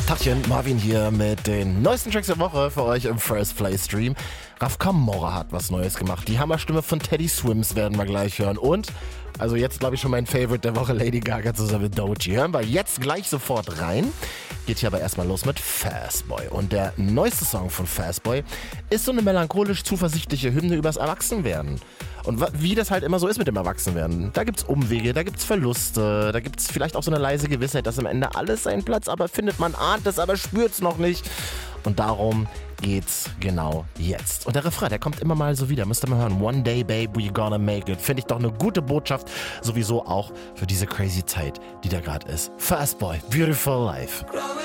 Tachchen, Marvin hier mit den neuesten Tracks der Woche für euch im First Play Stream. Raf Kamora hat was Neues gemacht. Die Hammerstimme von Teddy Swims werden wir gleich hören. Und, also jetzt glaube ich schon mein Favorite der Woche, Lady Gaga zusammen mit Doechii. Hören wir jetzt gleich sofort rein. Geht hier aber erstmal los mit Fastboy. Und der neueste Song von Fastboy ist so eine melancholisch zuversichtliche Hymne übers Erwachsenwerden. Und wie das halt immer so ist mit dem Erwachsenwerden. Da gibt's Umwege, da gibt's Verluste, da gibt's vielleicht auch so eine leise Gewissheit, dass am Ende alles seinen Platz aber findet. Man ahnt es, aber spürt's noch nicht. Und darum geht's genau jetzt. Und der Refrain, der kommt immer mal so wieder. Müsst ihr mal hören. One day, babe, we gonna make it. Finde ich doch eine gute Botschaft. Sowieso auch für diese crazy Zeit, die da gerade ist. Fastboy, Beautiful Life.